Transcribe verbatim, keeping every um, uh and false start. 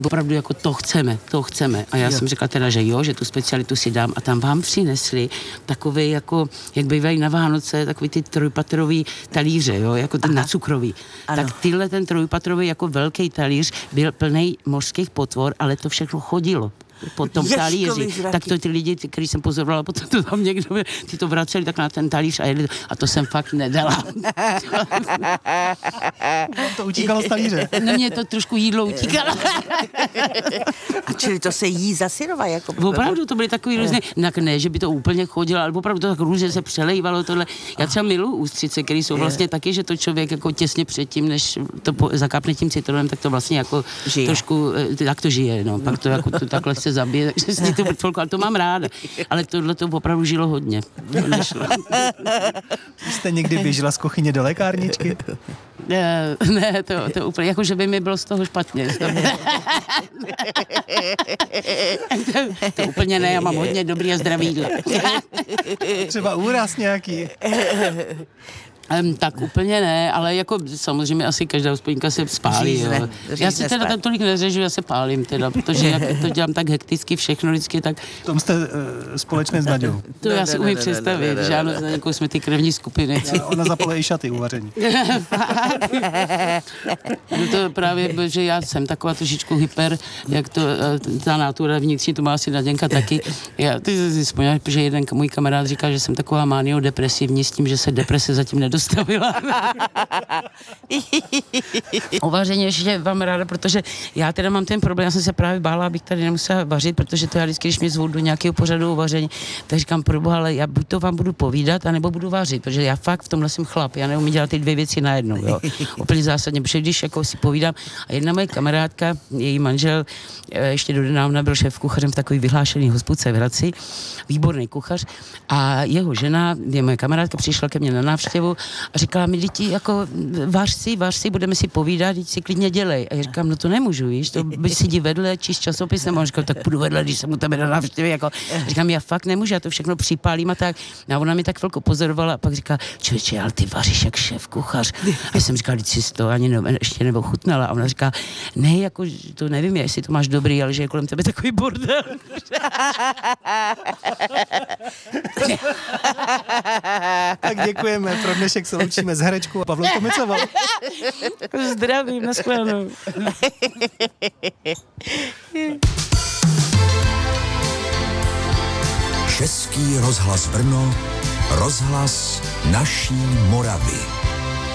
Opravdu jako to chceme, to chceme. A já jo. jsem řekla teda, že jo, že tu specialitu si dám a tam vám přinesli takový jako, jak bývají na Vánoce, takový ty trojpatrový talíře, jo, jako ten na cukrový. Ano. Tak tyhle ten trojpatrový jako velký talíř byl plný mořských potvor, ale to všechno chodilo po tom talíři. Tak to ty lidi, kteří jsem pozorovala, potom to tam někdo, ty to vraceli tak na ten talíř a jedli, a to jsem fakt nedala. To utíkalo z talíře. Na mě to trošku jídlo utíkalo. A čili to se jí za syrova, jako... Opravdu to byly takový různé, ne, že by to úplně chodilo, ale opravdu to tak různě se přelejvalo tohle. Já třeba miluji ústřice, které jsou vlastně taky, že to člověk jako těsně předtím, než to po, zakápne tím citronem, tak to vlastně jako žije. Trošku, tak to žije, no, pak to jako to takhle se zabije, takže si to chvilku, ale to mám ráda. Ale tohle to opravdu žilo hodně. Jste někdy běžela z kuchyně do lékárničky? Ne, ne, to, to úplně, jako že by mi bylo z toho špatně. To, to, to úplně ne, já mám hodně dobrý a zdravý jídlo. Třeba úraz nějaký. Um, tak úplně ne, ale jako samozřejmě asi každá hospodinka se spálí. Řízne, jo. Já si teda tam tolik neřežu, já se pálím teda, protože jak to dělám tak hekticky všechno vždycky, tak... V tom jste uh, společné s Naďou. To já si umím představit, že ano, s Naďou jsme ty krevní skupiny. Ona zapala i šaty uvaření. No to právě, že já jsem taková trošičku hyper, jak to, ta natura vnitřní, to má asi Naděnka taky. Já, ty si vzpomněla, že jeden můj kamarád říkal, že jsem taková maniodepresivní s tím, že se deprese zatím nedostavila. Uvaření ještě vám ráda, protože já teda mám ten problém, já jsem se právě bála, abych tady nemusela vařit, protože to já vždycky, když mě zvou do nějakého pořadu uvaření, tak říkám, proboha, ale já buď to vám budu povídat, anebo budu vařit, protože já fakt v tomhle jsem chlap, já neumím dělat ty dvě věci najednou, jo. Úplně zásadně, protože když jako si povídám, a jedna moje kamarádka, její manžel, ještě donedávna byl šéf kuchařem v takový vyhlášený hospodce v Hradci, výborný kuchař, a jeho žena, je moje kamarádka, přišla ke mně na návštěvu a říkala mi, děti, jako vař si, vař si, budeme si povídat, děti si klidně dělej. A já říkám, no to nemůžu, víš, to by si jdi vedle, číst časopis, nebo říkám, tak půjdu vedle, když jsem u tebe na návštěvě, jako, říkám, já fakt nemůžu, já to všechno připálím a tak. A ona mi tak chvilku pozorovala a pak říká, člověče, ale ty vaříš jak šéf kuchař. A já jsem říkal, když si to ani ne, ještě nebo chutnala. A ona říká, ne, jako to nevím, jestli to máš dobrý, ale že je kolem tebe takový bordel. Tak děkujeme, pro dnešek se loučíme s herečkou Pavlou Tomicovou. Zdravím, nashledanou. Český rozhlas Brno, rozhlas naší Moravy.